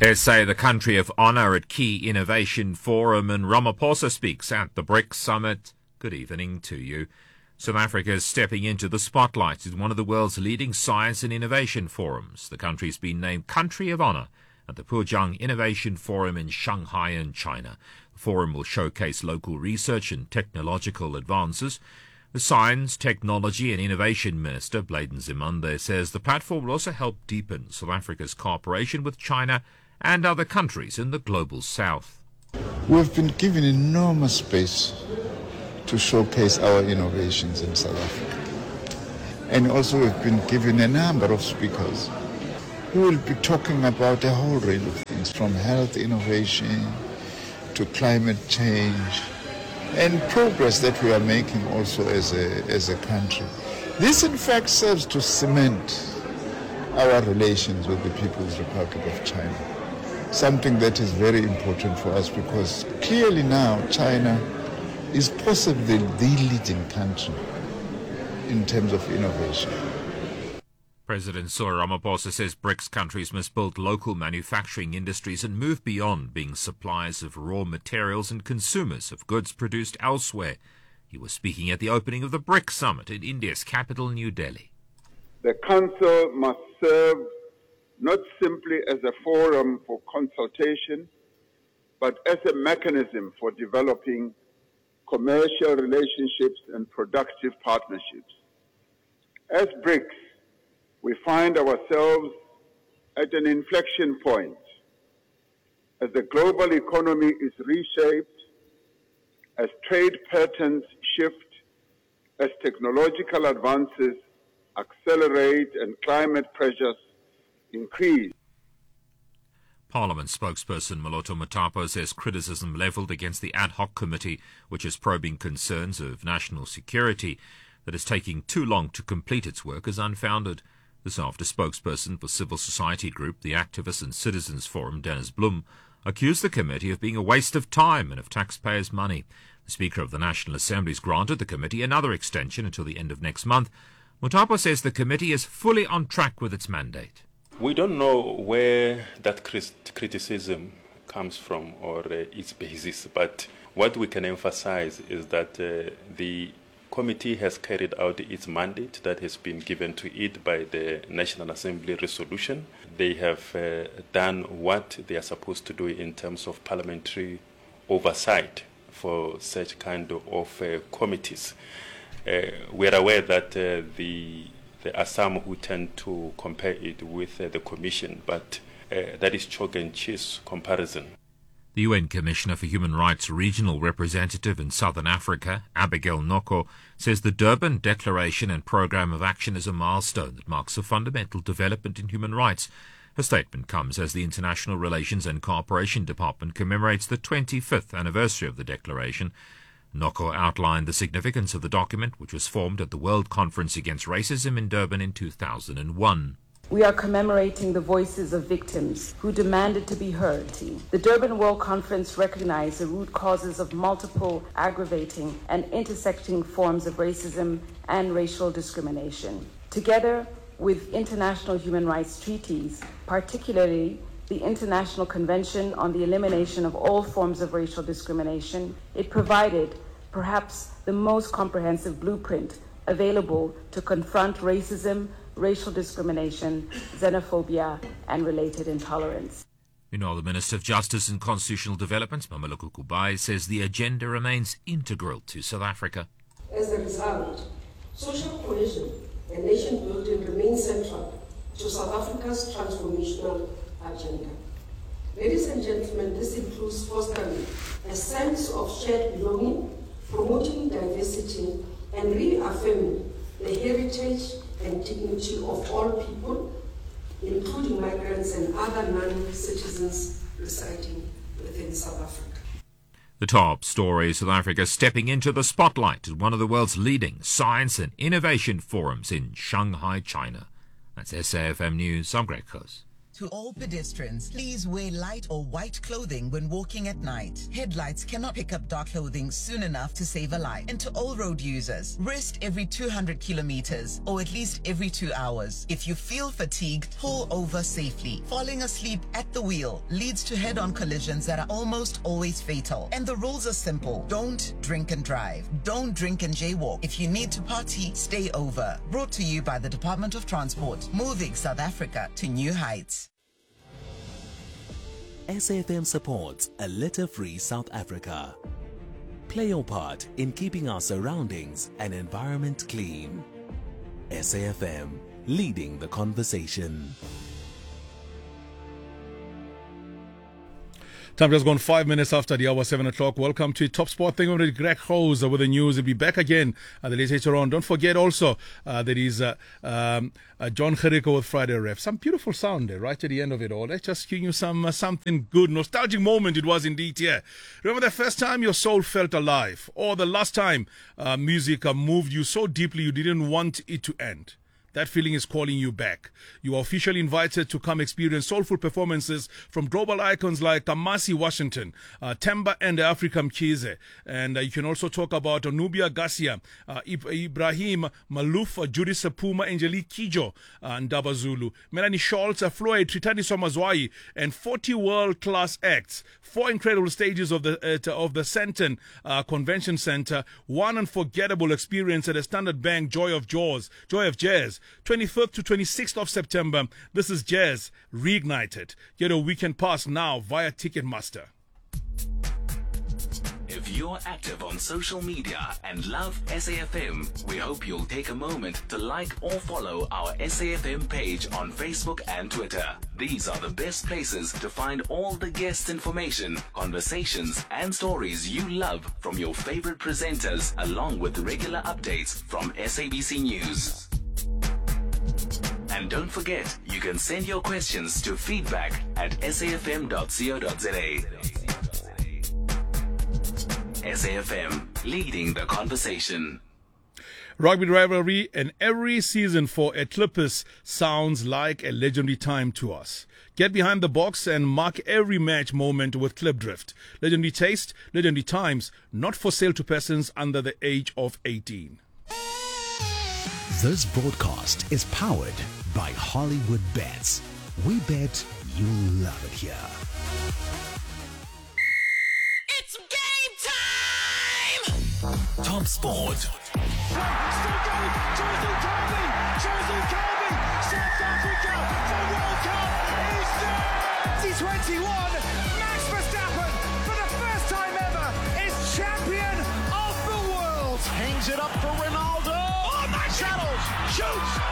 SA, the country of honour at Key Innovation Forum, and Ramaphosa speaks at the BRICS Summit. Good evening to you. South Africa is stepping into the spotlight as one of the world's leading science and innovation forums. The country's been named Country of Honour at the Pujiang Innovation Forum in Shanghai in China. The forum will showcase local research and technological advances. The Science, Technology and Innovation Minister, Bladen Zimonde, says the platform will also help deepen South Africa's cooperation with China and other countries in the global south. We've been given enormous space to showcase our innovations in South Africa. And also we've been given a number of speakers who will be talking about a whole range of things, from health innovation to climate change and progress that we are making also as a country. This in fact serves to cement our relations with the People's Republic of China, something that is very important for us because clearly now China is possibly the leading country in terms of innovation. President Cyril Ramaphosa says BRICS countries must build local manufacturing industries and move beyond being suppliers of raw materials and consumers of goods produced elsewhere. He was speaking at the opening of the BRICS Summit in India's capital, New Delhi. The Council must serve not simply as a forum for consultation, but as a mechanism for developing commercial relationships and productive partnerships. As BRICS, we find ourselves at an inflection point as the global economy is reshaped, as trade patterns shift, as technological advances accelerate and climate pressures increase. Parliament spokesperson Moloto Matapo says criticism levelled against the ad hoc committee, which is probing concerns of national security, that is taking too long to complete its work, is unfounded. This after spokesperson for civil society group, the Activists and Citizens Forum, Dennis Bloem, accused the committee of being a waste of time and of taxpayers' money. The Speaker of the National Assembly has granted the committee another extension until the end of next month. Matapo says the committee is fully on track with its mandate. We don't know where that criticism comes from or its basis, but what we can emphasize is that the committee has carried out its mandate that has been given to it by the National Assembly resolution. They have done what they are supposed to do in terms of parliamentary oversight for such kind of committees. We are aware that there are some who tend to compare it with the Commission, but that is chalk and cheese comparison. The UN Commissioner for Human Rights Regional Representative in Southern Africa, Abigail Noko, says the Durban Declaration and Programme of Action is a milestone that marks a fundamental development in human rights. Her statement comes as the International Relations and Cooperation Department commemorates the 25th anniversary of the declaration. Noko outlined the significance of the document, which was formed at the World Conference Against Racism in Durban in 2001. We are commemorating the voices of victims who demanded to be heard. The Durban World Conference recognized the root causes of multiple aggravating and intersecting forms of racism and racial discrimination. Together with international human rights treaties, particularly the International Convention on the Elimination of All Forms of Racial Discrimination, it provided perhaps the most comprehensive blueprint available to confront racism, racial discrimination, xenophobia, and related intolerance. Meanwhile, the Minister of Justice and Constitutional Development, Mameloko Kubai, says the agenda remains integral to South Africa. As a result, social cohesion and nation building remain central to South Africa's transformational agenda. Ladies and gentlemen, this includes fostering a sense of shared belonging, promoting diversity, and reaffirming the heritage and dignity of all people, including migrants and other non-citizens residing within South Africa. The top story is South Africa stepping into the spotlight at one of the world's leading science and innovation forums in Shanghai, China. That's SAFM News. I'm Greg Close. To all pedestrians, please wear light or white clothing when walking at night. Headlights cannot pick up dark clothing soon enough to save a life. And to all road users, rest every 200 kilometers or at least every 2 hours. If you feel fatigued, pull over safely. Falling asleep at the wheel leads to head-on collisions that are almost always fatal. And the rules are simple. Don't drink and drive. Don't drink and jaywalk. If you need to party, stay over. Brought to you by the Department of Transport, moving South Africa to new heights. SAFM supports a litter-free South Africa. Play your part in keeping our surroundings and environment clean. SAFM, leading the conversation. Time just gone 5 minutes after the hour, 7 o'clock. Welcome to Top Sport. Thank you very much, Greg Rose with the news. He'll be back again a little later on. Don't forget also there is John Gericko with Friday Ref. Some beautiful sound there right at the end of it all. Let's just give you something good. Nostalgic moment it was indeed, yeah. Remember the first time your soul felt alive, or the last time music moved you so deeply you didn't want it to end. That feeling is calling you back. You are officially invited to come experience soulful performances from global icons like Kamasi Washington, Temba and Africa Mkhize. And you can also talk about Nubia Garcia, Ibrahim Malouf, Judy Sapuma, Angelique Kijo, Ndaba Zulu, Melanie Schultz, Floyd, Tritani Somazwai, and 40 world-class acts. 4 incredible stages of the Sandton Convention Center. One unforgettable experience at the Standard Bank Joy of Jazz. 25th to 26th of September. This is Jazz Reignited. Get a weekend pass now via Ticketmaster. If you're active on social media and love SAFM, we hope you'll take a moment to like or follow our SAFM page on Facebook and Twitter. These are the best places to find all the guest information, conversations, and stories you love from your favorite presenters, along with regular updates from SABC News. And don't forget, you can send your questions to feedback@safm.co.za. SAFM, leading the conversation. Rugby rivalry and every season for Eclipse sounds like a legendary time to us. Get behind the box and mark every match moment with Clipdrift. Legendary taste, legendary times, not for sale to persons under the age of 18. This broadcast is powered by Hollywood Bets. We bet you'll love it here. It's game time! Top Sport. Still going! Jonathan Kirby! South Africa, the World Cup is there! 2021, Max Verstappen, for the first time ever, is champion of the world! Hangs it up for Ronaldo! Oh, my Shadows! Shoots!